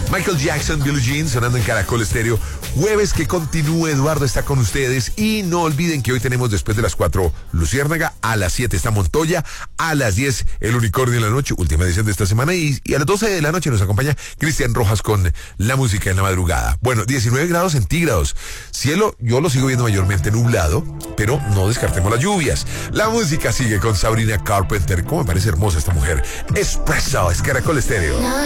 Michael Jackson, Billie Jean, sonando en Caracol Estéreo. Jueves que continúe, Eduardo está con ustedes. Y no olviden que hoy tenemos después de las 4 Luciérnaga, a las 7 está Montoya, a las 10 El Unicornio en la Noche, última edición de esta semana. Y a las 12 de la noche nos acompaña Cristian Rojas con la música en la madrugada. Bueno, 19 grados centígrados. Cielo, yo lo sigo viendo mayormente nublado, pero no descartemos las lluvias. La música sigue con Sabrina Carpenter. Cómo me parece hermosa esta mujer. Espresso, es Caracol Estéreo.